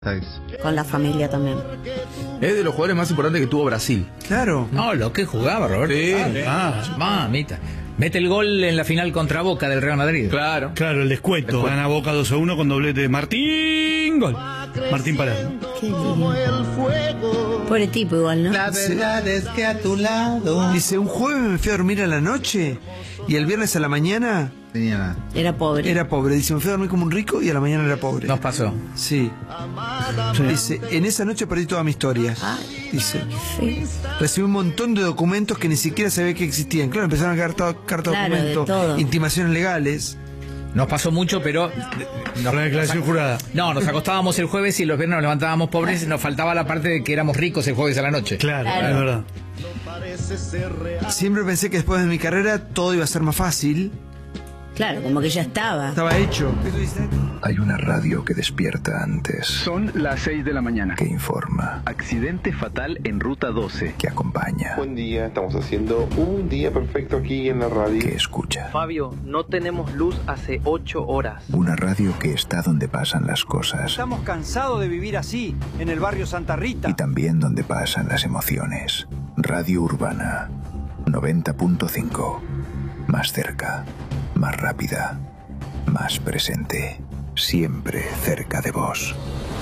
Con la familia también. Es de los jugadores más importantes que tuvo Brasil. Claro. No, lo que jugaba, Roberto. Sí. Mamita. Mete el gol en la final contra Boca del Real Madrid. Claro. Claro, el descuento. Gana Boca 2-1 con doblete de Martín. Gol. Martín Palermo. Qué lindo. Pobre tipo igual, ¿no? La verdad es que a tu lado. Dice, un jueves me fui a dormir a la noche y el viernes a la mañana Era pobre. era pobre. Dice, me fui a dormir como un rico y a la mañana era pobre. Nos pasó. Sí. Dice, en esa noche perdí toda mi historia. Dice, Sí. recibí un montón de documentos que ni siquiera sabía que existían. Claro, empezaron a quedar carta Claro, de documentos, todo. intimaciones legales. Nos pasó mucho, pero... La declaración jurada. No, nos acostábamos el jueves y los viernes nos levantábamos pobres y nos faltaba la parte de que éramos ricos el jueves a la noche. Claro, Claro. es verdad. Siempre pensé que después de mi carrera todo iba a ser más fácil. Claro, como que ya estaba. Estaba hecho. Hay una radio que despierta antes, Son las 6 de la mañana. que informa, Accidente fatal en ruta 12. que acompaña, Buen día, estamos haciendo un día perfecto aquí en la radio. que escucha. Fabio, no tenemos luz hace 8 horas. Una radio que está donde pasan las cosas Estamos cansados de vivir así, en el barrio Santa Rita. y también donde pasan las emociones. Radio Urbana 90.5. Más cerca, más rápida, más presente. Siempre cerca de vos.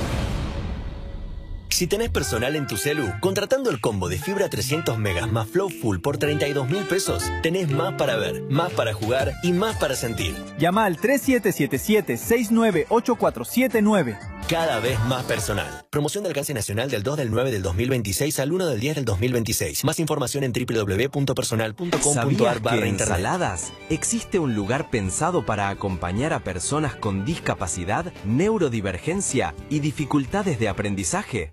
Si tenés personal en tu celu, contratando el combo de fibra 300 megas más Flow Full por 32.000 pesos, tenés más para ver, más para jugar y más para sentir. Llama al 3777-698479. Cada vez más personal. Promoción de alcance nacional del 2 del 9 del 2026 al 1 del 10 del 2026. Más información en www.personal.com.ar/internet. Saladas existe un lugar pensado para acompañar a personas con discapacidad, neurodivergencia y dificultades de aprendizaje?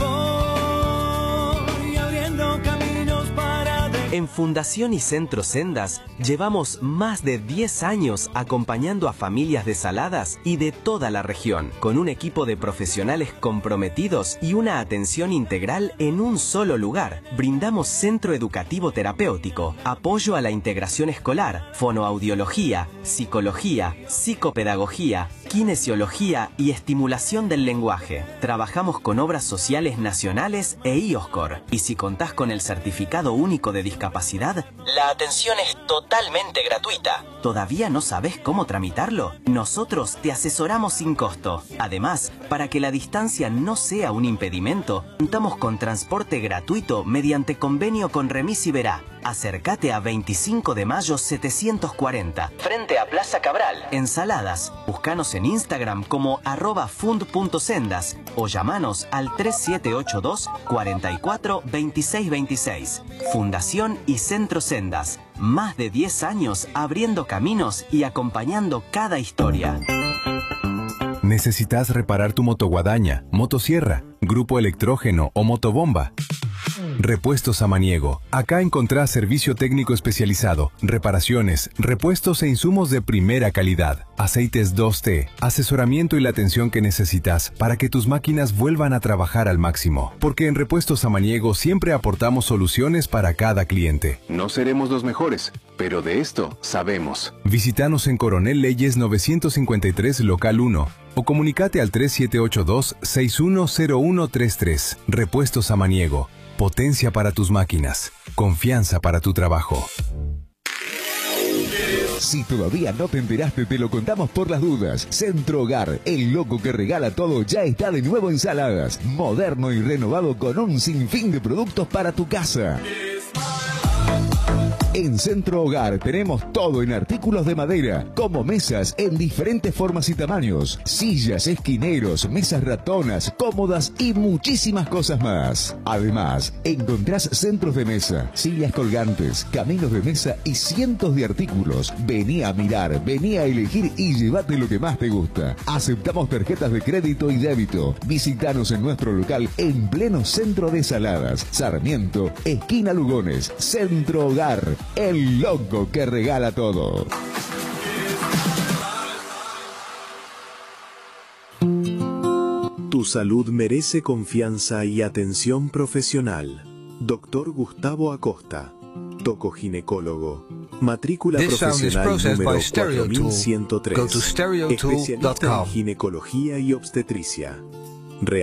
En Fundación y Centro Sendas llevamos más de 10 años acompañando a familias de Saladas y de toda la región, con un equipo de profesionales comprometidos y una atención integral en un solo lugar. Brindamos centro educativo terapéutico, apoyo a la integración escolar, fonoaudiología, psicología, psicopedagogía, kinesiología y estimulación del lenguaje. Trabajamos con obras sociales nacionales e IOSCOR. Y si contás con el certificado único de discapacidad, la atención es totalmente gratuita. ¿Todavía no sabés cómo tramitarlo? Nosotros te asesoramos sin costo. Además, para que la distancia no sea un impedimento, contamos con transporte gratuito mediante convenio con Remis Iberá. Acércate a 25 de mayo 740, frente a Plaza Cabral, en Saladas. Búscanos en Instagram como @fund.sendas o llamanos al 3782 44 26 26. Fundación y Centro Sendas. Más de 10 años abriendo caminos y acompañando cada historia. ¿Necesitas reparar tu motoguadaña, motosierra, grupo electrógeno o motobomba? Repuestos Samaniego. Acá encontrás servicio técnico especializado, reparaciones, repuestos e insumos de primera calidad, aceites 2T, asesoramiento y la atención que necesitas para que tus máquinas vuelvan a trabajar al máximo. Porque en Repuestos Samaniego siempre aportamos soluciones para cada cliente. No seremos los mejores, pero de esto sabemos. Visítanos en Coronel Leyes 953 Local 1 o comunicate al 3782-610133. Repuestos Samaniego. Potencia para tus máquinas. Confianza para tu trabajo. Si todavía no te enteraste, te lo contamos por las dudas. Centro Hogar, el loco que regala todo, ya está de nuevo en Saladas. Moderno y renovado con un sinfín de productos para tu casa. En Centro Hogar tenemos todo en artículos de madera, como mesas en diferentes formas y tamaños, sillas, esquineros, mesas ratonas, cómodas y muchísimas cosas más. Además, encontrás centros de mesa, sillas colgantes, caminos de mesa y cientos de artículos. Vení a mirar, vení a elegir y llévate lo que más te gusta. Aceptamos tarjetas de crédito y débito. Visítanos en nuestro local en pleno centro de Saladas, Sarmiento, esquina Lugones. Centro Hogar. El loco que regala todo. Tu salud merece confianza y atención profesional. Doctor Gustavo Acosta, tocoginecólogo. Matrícula profesional número 4103. Especialista en ginecología y obstetricia.